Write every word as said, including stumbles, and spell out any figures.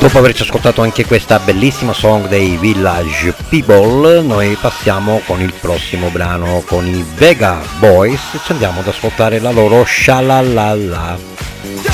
Dopo averci ascoltato anche questa bellissima song dei Village People, noi passiamo con il prossimo brano, con i Vega Boys, ci andiamo ad ascoltare la loro Shalalala.